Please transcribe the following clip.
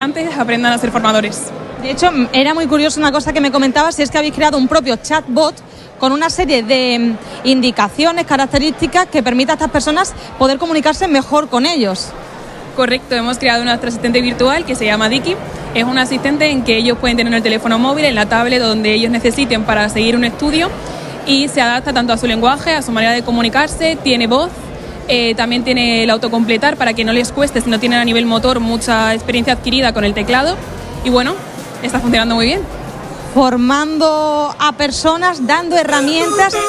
Antes aprendan a ser formadores. De hecho, era muy curioso una cosa que me comentabas, y es que habéis creado un propio chatbot con una serie de indicaciones, características que permita a estas personas poder comunicarse mejor con ellos. Correcto, hemos creado nuestro asistente virtual que se llama Diki. Es un asistente en que ellos pueden tener en el teléfono móvil, en la tablet, donde ellos necesiten para seguir un estudio, y se adapta tanto a su lenguaje, a su manera de comunicarse, tiene voz, también tiene el autocompletar para que no les cueste si no tienen a nivel motor mucha experiencia adquirida con el teclado, y bueno, está funcionando muy bien. Formando a personas, dando herramientas